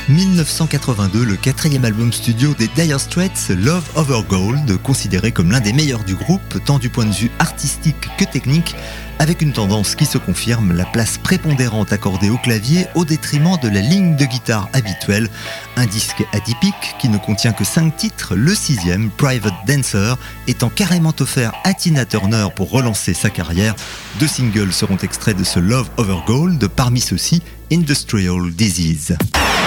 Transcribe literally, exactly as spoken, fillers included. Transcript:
mille neuf cent quatre-vingt-deux, le quatrième album studio des Dire Straits, Love Over Gold, considéré comme l'un des meilleurs du groupe, tant du point de vue artistique que technique, avec une tendance qui se confirme, la place prépondérante accordée au clavier au détriment de la ligne de guitare habituelle. Un disque atypique qui ne contient que cinq titres, le sixième, Private Dancer, étant carrément offert à Tina Turner pour relancer sa carrière. Deux singles seront extraits de ce Love Over Gold, parmi ceux-ci Industrial Disease.